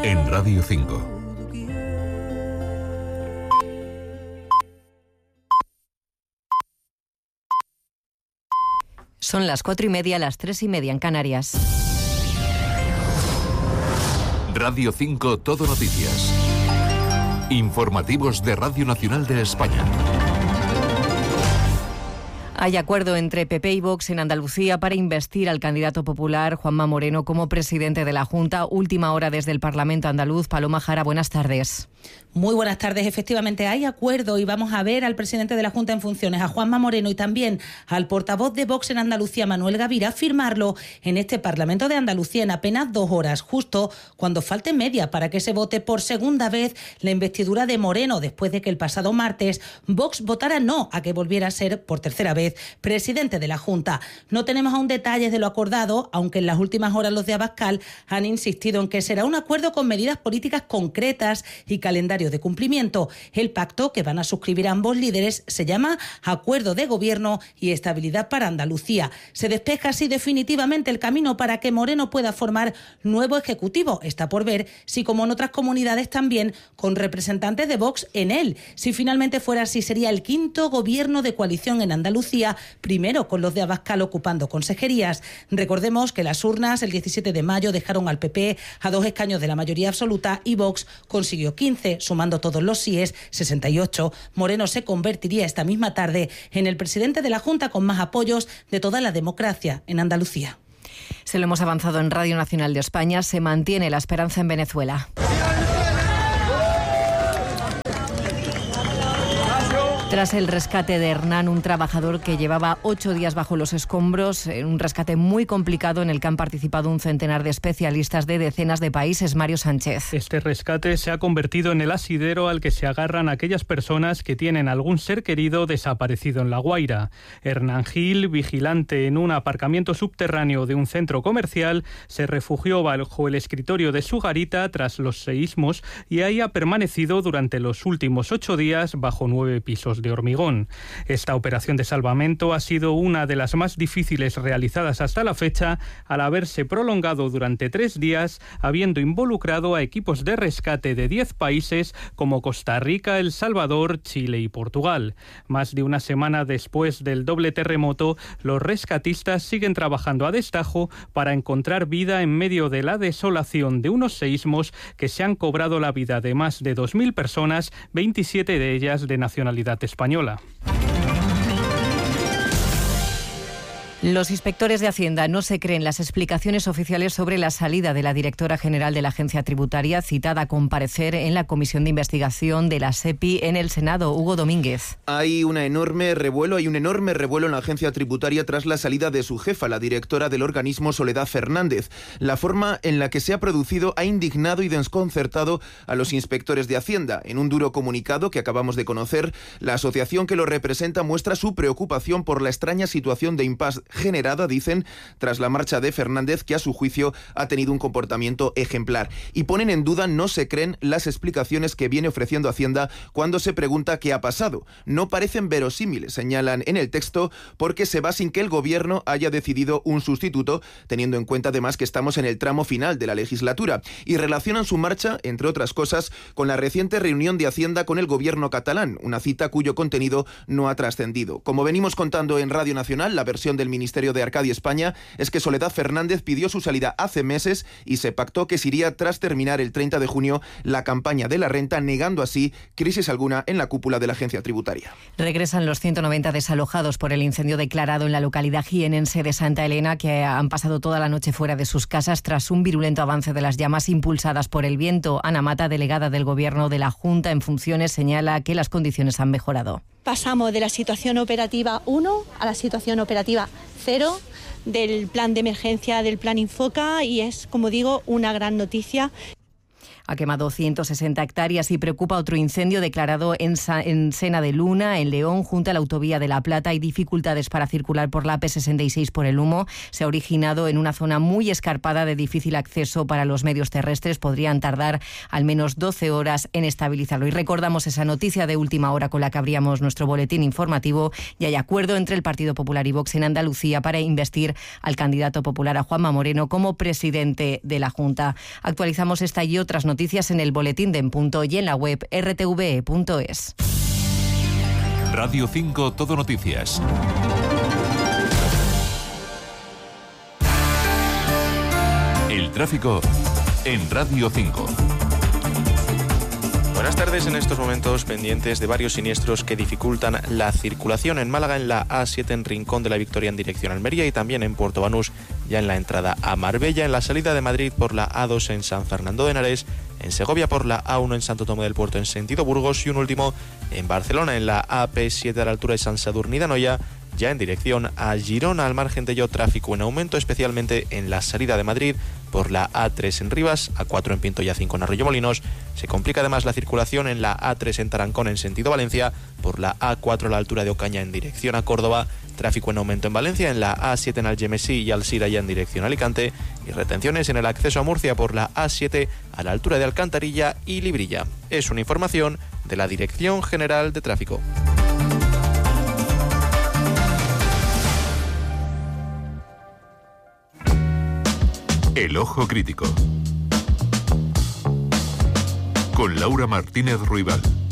en Radio 5. Son las 4:30, las 3:30 en Canarias. Radio 5 Todo Noticias. Informativos de Radio Nacional de España. Hay acuerdo entre PP y Vox en Andalucía para investir al candidato popular Juanma Moreno como presidente de la Junta. Última hora desde el Parlamento andaluz. Paloma Jara, buenas tardes. Muy buenas tardes. Efectivamente, hay acuerdo y vamos a ver al presidente de la Junta en funciones, a Juanma Moreno, y también al portavoz de Vox en Andalucía, Manuel Gavira, firmarlo en este Parlamento de Andalucía en apenas 2 horas, justo cuando falte media para que se vote por segunda vez la investidura de Moreno, después de que el pasado martes Vox votara no a que volviera a ser por tercera vez presidente de la Junta. No tenemos aún detalles de lo acordado, aunque en las últimas horas los de Abascal han insistido en que será un acuerdo con medidas políticas concretas y calendario de cumplimiento. El pacto que van a suscribir ambos líderes se llama Acuerdo de Gobierno y Estabilidad para Andalucía. Se despeja así definitivamente el camino para que Moreno pueda formar nuevo ejecutivo. Está por ver si, como en otras comunidades, también con representantes de Vox en él. Si finalmente fuera así, sería el 5º gobierno de coalición en Andalucía, primero con los de Abascal ocupando consejerías. Recordemos que las urnas el 17 de mayo dejaron al PP a 2 escaños de la mayoría absoluta y Vox consiguió 15, sumando todos los síes, 68. Moreno se convertiría esta misma tarde en el presidente de la Junta con más apoyos de toda la democracia en Andalucía. Se lo hemos avanzado en Radio Nacional de España. Se mantiene la esperanza en Venezuela. Tras el rescate de Hernán, un trabajador que llevaba 8 días bajo los escombros, un rescate muy complicado en el que han participado un centenar de especialistas de decenas de países. Mario Sánchez. Este rescate se ha convertido en el asidero al que se agarran aquellas personas que tienen algún ser querido desaparecido en La Guaira. Hernán Gil, vigilante en un aparcamiento subterráneo de un centro comercial, se refugió bajo el escritorio de su garita tras los seísmos y ahí ha permanecido durante los últimos 8 días bajo 9 pisos de hormigón. Esta operación de salvamento ha sido una de las más difíciles realizadas hasta la fecha, al haberse prolongado durante 3 días, habiendo involucrado a equipos de rescate de 10 países como Costa Rica, El Salvador, Chile y Portugal. Más de una semana después del doble terremoto, los rescatistas siguen trabajando a destajo para encontrar vida en medio de la desolación de unos seísmos que se han cobrado la vida de más de 2.000 personas, 27 de ellas de nacionalidad española. Los inspectores de Hacienda no se creen las explicaciones oficiales sobre la salida de la directora general de la Agencia Tributaria, citada a comparecer en la Comisión de Investigación de la SEPI en el Senado. Hugo Domínguez. Hay un enorme revuelo en la Agencia Tributaria tras la salida de su jefa, la directora del organismo, Soledad Fernández. La forma en la que se ha producido ha indignado y desconcertado a los inspectores de Hacienda. En un duro comunicado que acabamos de conocer, la asociación que lo representa muestra su preocupación por la extraña situación de impasse generada, dicen, tras la marcha de Fernández, que a su juicio ha tenido un comportamiento ejemplar. Y ponen en duda, no se creen las explicaciones que viene ofreciendo Hacienda cuando se pregunta qué ha pasado. No parecen verosímiles, señalan en el texto, porque se va sin que el gobierno haya decidido un sustituto, teniendo en cuenta además que estamos en el tramo final de la legislatura. Y relacionan su marcha, entre otras cosas, con la reciente reunión de Hacienda con el gobierno catalán, una cita cuyo contenido no ha trascendido. Como venimos contando en Radio Nacional, la versión del Ministerio de Arcadia España es que Soledad Fernández pidió su salida hace meses y se pactó que se iría tras terminar el 30 de junio la campaña de la renta, negando así crisis alguna en la cúpula de la agencia tributaria. Regresan los 190 desalojados por el incendio declarado en la localidad jienense de Santa Elena, que han pasado toda la noche fuera de sus casas tras un virulento avance de las llamas impulsadas por el viento. Ana Mata, delegada del Gobierno de la Junta en funciones, señala que las condiciones han mejorado. Pasamos de la situación operativa 1 a la situación operativa 0 del plan de emergencia, del plan Infoca, y es, como digo, una gran noticia. Ha quemado 160 hectáreas y preocupa otro incendio declarado en Sena de Luna, en León, junto a la autovía de La Plata. Hay dificultades para circular por la AP66 por el humo. Se ha originado en una zona muy escarpada de difícil acceso para los medios terrestres. Podrían tardar al menos 12 horas en estabilizarlo. Y recordamos esa noticia de última hora con la que abríamos nuestro boletín informativo. Y hay acuerdo entre el Partido Popular y Vox en Andalucía para investir al candidato popular, a Juanma Moreno, como presidente de la Junta. Actualizamos esta y otras noticias noticias en el boletín de En Punto y en la web rtve.es. Radio 5 Todo Noticias. El tráfico en Radio 5. Buenas tardes. En estos momentos pendientes de varios siniestros que dificultan la circulación en Málaga, en la A7 en Rincón de la Victoria en dirección a Almería, y también en Puerto Banús ya en la entrada a Marbella, en la salida de Madrid por la A2 en San Fernando de Henares, en Segovia por la A1 en Santo Tomé del Puerto en sentido Burgos, y un último en Barcelona en la AP7 a la altura de San Sadurní de Anoia, ya en dirección a Girona. Al margen de ello, tráfico en aumento, especialmente en la salida de Madrid por la A3 en Rivas, A4 en Pinto y A5 en Arroyomolinos. Se complica además la circulación en la A3 en Tarancón en sentido Valencia, por la A4 a la altura de Ocaña en dirección a Córdoba. Tráfico en aumento en Valencia, en la A7 en Algemesí y Alsira ya en dirección a Alicante, y retenciones en el acceso a Murcia por la A7 a la altura de Alcantarilla y Librilla. Es una información de la Dirección General de Tráfico. El Ojo Crítico. Con Laura Martínez Ruibal.